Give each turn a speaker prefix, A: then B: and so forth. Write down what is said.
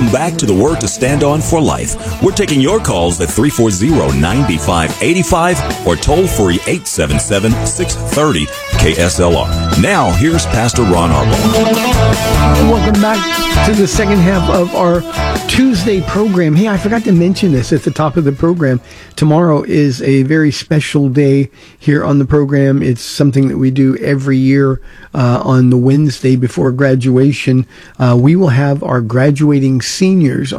A: Welcome back to the Word to Stand On for Life. We're taking your calls at 340-9585 or toll free 877-630-KSLR. Now, here's Pastor Ron Arbaugh.
B: Welcome back to the second half of our Tuesday program. Hey, I forgot to mention this at the top of the program. Tomorrow is a very special day here on the program. It's something that we do every year on the Wednesday before graduation. We will have our graduating seniors